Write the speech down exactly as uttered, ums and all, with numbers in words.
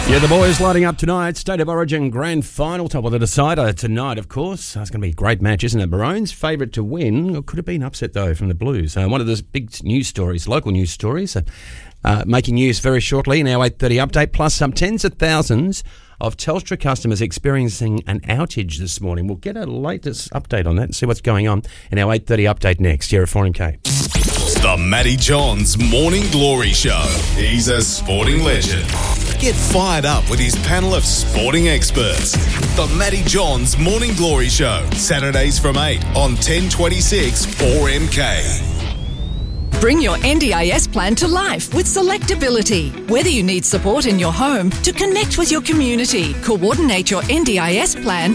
Yeah, the boys lighting up tonight. State of Origin Grand Final, top of the decider tonight, of course. It's going to be a great match, isn't it? Maroons favourite to win. It could have been upset, though, from the Blues. Uh, one of those big news stories, local news stories, uh, uh, making news very shortly in our eight thirty update, plus some tens of thousands of Telstra customers experiencing an outage this morning. We'll get a latest update on that and see what's going on in our eight thirty update next here at four M K. The Matty Johns Morning Glory Show. He's a sporting legend. Get fired up with his panel of sporting experts. The Matty Johns Morning Glory Show. Saturdays from eight on ten twenty-six four M K. Bring your N D I S plan to life with Selectability. Whether you need support in your home to connect with your community, coordinate your N D I S plan